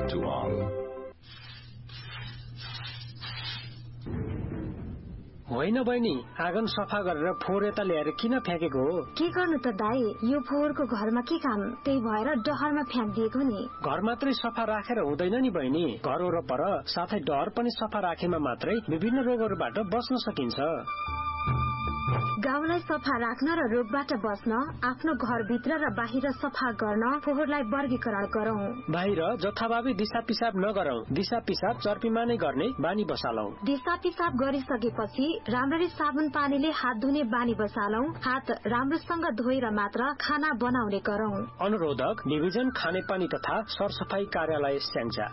to all. होइन बहिनी, आँगन सफा गरेर फोहोर यता ल्याएर किन फ्याँकेको हो? के गर्नु त दाई, यो फोहोरको घरमा के काम, त्यही भएर डहरमा फ्याँकिदिएको नि। घर मात्रै सफा राखेर हुँदैन नि बहिनी, घर वरपर साथै डहर पनि सफा राखेमा मात्रै विभिन्न रोगहरूबाट बच्न सकिन्छ। गाउँलाई सफा राख्न र रोगबाट बच्न आफ्नो घरभित्र र बाहिर सफा गर्न फोहोरलाई वर्गीकरण गरौं। बाहिर जथाभावी दिशा पिसाब नगरौं, दिशा पिसाब चर्पीमा नै गर्ने बानी बसालौं। दिशा पिसाब गरिसकेपछि राम्ररी साबुन पानीले हात धुने बानी बसालौं। हात राम्रोसँग धोएर मात्र खाना बनाउने गरौं। अनुरोधक डिभिजन खानेपानी तथा सरसफाई कार्यालय स्याङ्जा।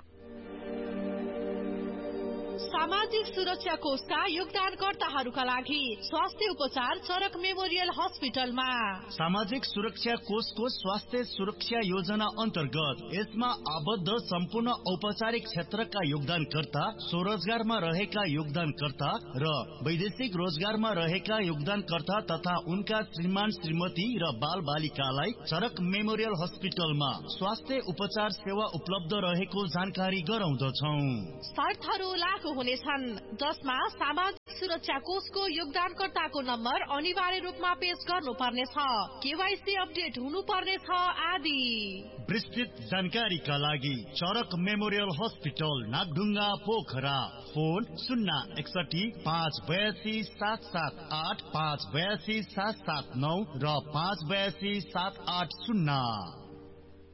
सामाजिक सुरक्षा कोषका योगदानकर्ताहरूका लागि स्वास्थ्य उपचार चरक मेमोरियल हस्पिटलमा। सामाजिक सुरक्षा कोषको स्वास्थ्य सुरक्षा योजना अन्तर्गत यसमा आबद्ध सम्पूर्ण औपचारिक क्षेत्रका योगदानकर्ता, स्वरोजगारमा रहेका योगदानकर्ता र वैदेशिक रोजगारमा रहेका योगदानकर्ता तथा उनका श्रीमान श्रीमती र बाल बालिकालाई चरक मेमोरियल हस्पिटलमा स्वास्थ्य उपचार सेवा उपलब्ध रहेको जानकारी गराउँदछौं। शर्तहरू लागू हुनेछन्, जसमा सामाजिक सुरक्षा कोषको योगदानकर्ताको नम्बर अनिवार्य रूपमा पेश गर्नुपर्नेछ, केवाईसी अपडेट हुनुपर्नेछ आदि। विस्तृत जानकारीका लागि चरक memorial hospital, Nagdhunga, Pokhara. Phone 061 582 778 582 779 र 582 780।